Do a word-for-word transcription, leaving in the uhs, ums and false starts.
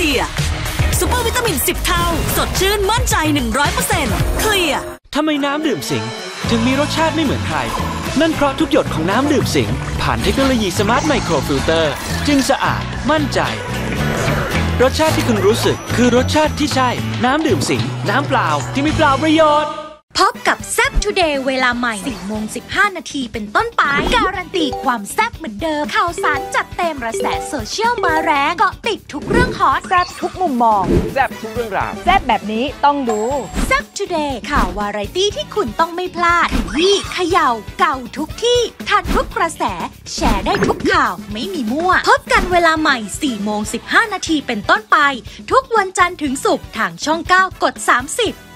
ลียร์ซุปเปอร์วิตามินสิบเท่าสดชื่นมั่นใจ หนึ่งร้อยเปอร์เซ็นต์ เคลียร์ทำไมน้ำดื่มสิงถึงมีรสชาติไม่เหมือนใครนั่นเพราะทุกหยดของน้ำดื่มสิงผ่านเทคโนโลยีสมาร์ทไมโครฟิลเตอร์จึงสะอาดมั่นใจรสชาติที่คุณรู้สึกคือรสชาติที่ใช่น้ำดื่มสิงน้ำเปล่าที่ไม่เปล่าประโยชน์พบกับแซ่บทูเดย์เวลาใหม่ สี่โมงสิบห้า นาทีเป็นต้นไปการันตีความแซ่บเหมือนเดิมข่าวสารจัดเต็มกระแสโซเชียลมาแรงเกาะติดทุกเรื่องฮอตแซ่บทุกมุมมองแซ่บทุกเรื่องราวแซ่บแบบนี้ต้องดูแซ่บทูเดย์ข่าววาไรตี้ที่คุณต้องไม่พลาดยี่เขย่าเก่าทุกที่ทันทุกกระแสแชร์ได้ทุกข่าวไม่มีมั่วพบกันเวลาใหม่ สี่โมงสิบห้า นาทีเป็นต้นไปทุกวันจันทร์ถึงศุกร์ทางช่องเก้ากดสามสิบ